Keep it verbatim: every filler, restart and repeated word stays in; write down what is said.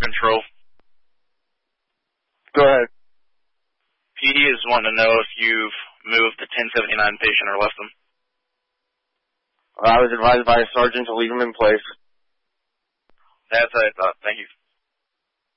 Trove. Go ahead. P D is wanting to know if you've moved the ten seventy-nine patient or left them. I was advised by a sergeant to leave him in place. That's what I thought. Thank you.